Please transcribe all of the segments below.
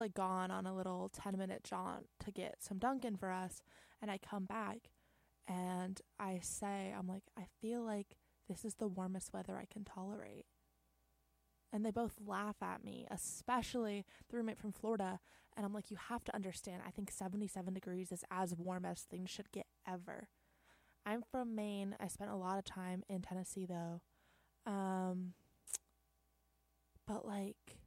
like gone on a little 10-minute jaunt to get some Dunkin' for us, and I come back and I'm like, I feel like this is the warmest weather I can tolerate. And they both laugh at me, especially the roommate from Florida. And I'm like, you have to understand, I think 77 degrees is as warm as things should get ever. I'm from Maine. I spent a lot of time in Tennessee, though. Um, but, like,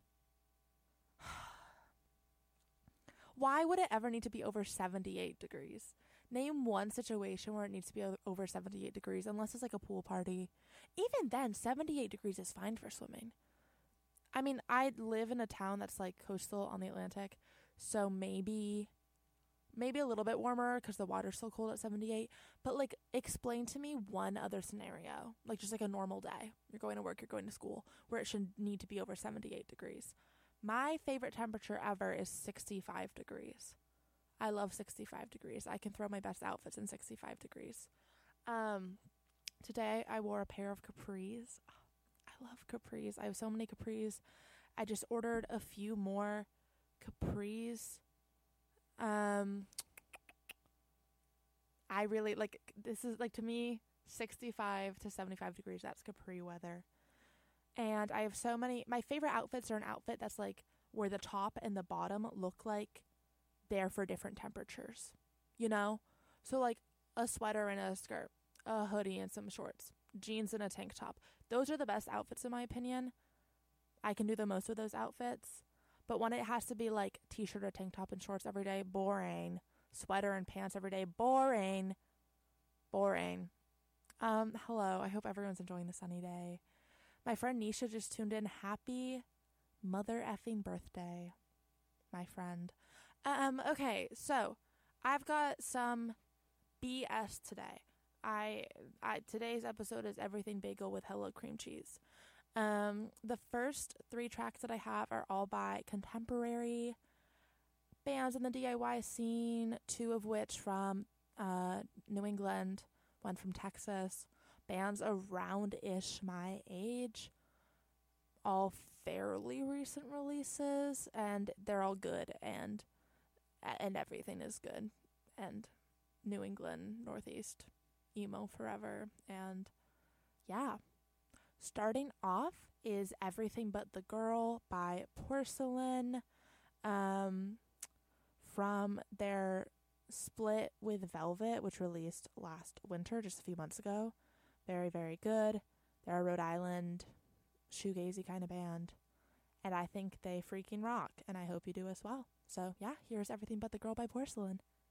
why would it ever need to be over 78 degrees? Name one situation where it needs to be over 78 degrees, unless it's like a pool party. Even then, 78 degrees is fine for swimming. I mean, I live in a town that's like coastal on the Atlantic, so maybe a little bit warmer because the water's so cold at 78. But like, explain to me one other scenario, like just like a normal day. You're going to work, you're going to school, where it should need to be over 78 degrees. My favorite temperature ever is 65 degrees. I love 65 degrees. I can throw my best outfits in 65 degrees. Um, Today I wore a pair of capris. I love capris. I have so many capris. I just ordered a few more capris. Um, I really like, this is like, to me, 65 to 75 degrees. That's capri weather. And I have so many. My favorite outfits are an outfit that's like where the top and the bottom look like they're for different temperatures. You know? So like a sweater and a skirt, a hoodie and some shorts, jeans and a tank top. Those are the best outfits in my opinion. I can do the most with those outfits. But when it has to be like t-shirt or tank top and shorts every day, boring. Sweater and pants every day, boring. Boring. Hello. I hope everyone's enjoying the sunny day. My friend Nisha just tuned in. Happy mother effing birthday, my friend. Okay, so I've got some BS today. Today's episode is everything bagel with hello cream cheese. The first three tracks that I have are all by contemporary bands in the DIY scene, two of which from New England, one from Texas. Bands around-ish my age, all fairly recent releases, and they're all good, and everything is good, and New England, Northeast, emo forever, and yeah. Starting off is Everything But the Girl by Porcelain, from their split with Velvet, which released last winter, just a few months ago. Very, very good. They're a Rhode Island shoegazy kind of band. And I think they freaking rock. And I hope you do as well. So yeah, here's Everything But the Girl by Porcelain.